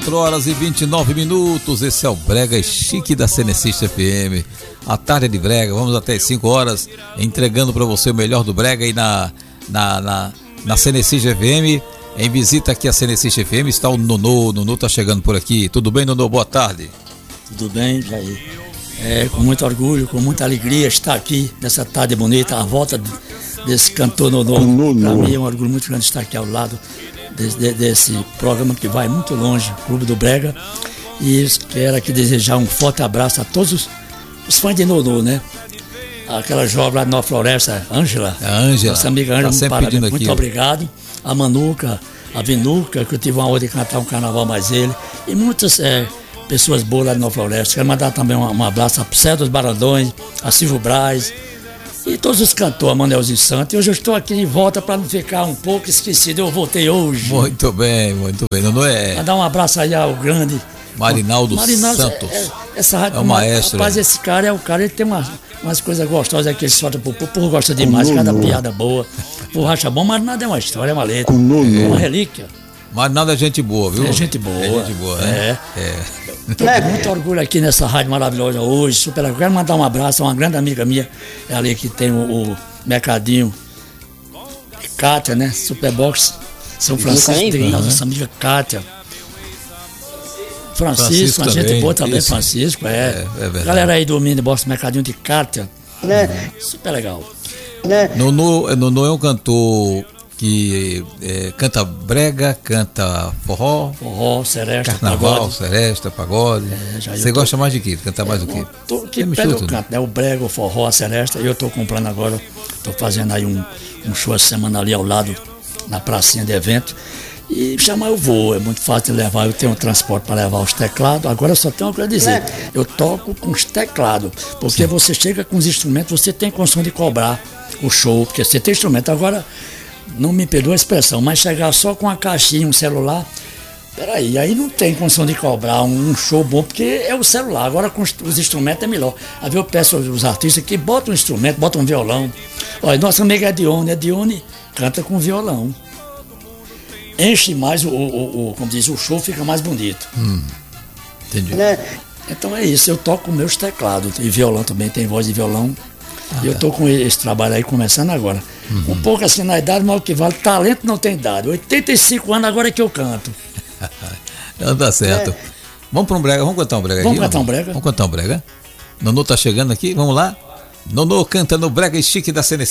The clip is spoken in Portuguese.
4h29. Esse é o Brega Chique da Cenecista FM. A tarde de Brega, vamos até as 5 horas, entregando para você o melhor do Brega aí na Cenecista FM. Em visita aqui a Cenecista FM está o Nonô. Nonô está chegando por aqui. Tudo bem, Nonô? Boa tarde. Tudo bem, Jair. Com muito orgulho, com muita alegria estar aqui nessa tarde bonita, à volta desse cantor Nonô. Para mim é um orgulho muito grande estar aqui ao lado desse programa que vai muito longe, Clube do Brega. E quero aqui desejar um forte abraço a todos os fãs de Nonô, né? Aquela jovem lá de Nova Floresta, Ângela. Nossa amiga Ângela, tá muito aqui, obrigado. A Manuca, a Vinuca, que eu tive uma honra de cantar um carnaval mais ele. E muitas pessoas boas lá de Nova Floresta. Quero mandar também um abraço a Cé dos Barandões, a Silvio Braz e todos os cantores, a Manelzinho Santos. E hoje eu estou aqui de volta para não ficar um pouco esquecido. Eu voltei hoje. Muito bem. Não é? Mandar um abraço aí ao grande Marinaldo Santos. Essa rádio, é o maestro. Rapaz, esse cara é o cara, ele tem umas coisas gostosas que ele solta pro povo, gosta demais, cada piada boa. O racha bom, mas nada é uma história, é uma letra. É uma relíquia. Mas nada é gente boa, viu? É gente boa. É gente boa, né? Estou com muito orgulho aqui nessa rádio maravilhosa hoje. Super. Eu quero mandar um abraço a uma grande amiga minha, ali que tem o mercadinho, Kátia, né? Superbox São Francisco, nossa amiga Kátia. Francisco, a gente boa também, isso. Francisco, é verdade. Galera aí do Mini Box Mercadinho de Kátia. Super legal. Nonô é um cantor que canta brega, canta forró, seresta, carnaval, pagode. Seresta, pagode. Você gosta mais de quê? Cantar mais do quê? Que pega o canto, né? O brega, o forró, a seresta. E eu tô comprando agora, tô fazendo aí um show essa semana ali ao lado, na pracinha de evento. E chamar eu vou, é muito fácil de levar. Eu tenho um transporte para levar os teclados. Agora eu só tenho uma coisa a dizer: eu toco com os teclados, porque você chega com os instrumentos, você tem condição de cobrar o show, porque você tem instrumento. Agora, não me perdoa a expressão, mas chegar só com uma caixinha, um celular, peraí, aí não tem condição de cobrar um show bom, porque é o celular. Agora com os instrumentos é melhor. Aí eu peço aos artistas que botam um instrumento, botam um violão. Olha, nossa amiga é Dione canta com violão. Enche mais como diz, o show fica mais bonito. Entendi. Então é isso, eu toco com meus teclados. E violão também, tem voz de violão. E eu tô com esse trabalho aí começando agora. Um pouco assim na idade, mas o que vale, talento não tem idade. 85 anos agora é que eu canto. Não dá certo. Vamos para um brega, vamos cantar um brega aqui? Vamos cantar um brega? Nonô tá chegando aqui, vamos lá? Nonô canta no Brega Chique da Cenecista.